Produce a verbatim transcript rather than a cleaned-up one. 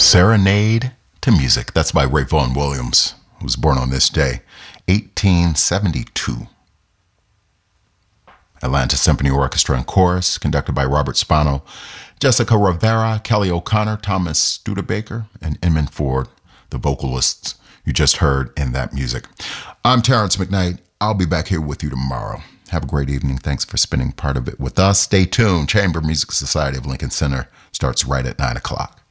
Serenade to Music. That's by Ray Vaughan Williams, who was born on this day, eighteen seventy-two. Atlanta Symphony Orchestra and Chorus, conducted by Robert Spano, Jessica Rivera, Kelly O'Connor, Thomas Studebaker, and Inman Ford, the vocalists you just heard in that music. I'm Terrence McKnight. I'll be back here with you tomorrow. Have a great evening. Thanks for spending part of it with us. Stay tuned. Chamber Music Society of Lincoln Center starts right at nine o'clock.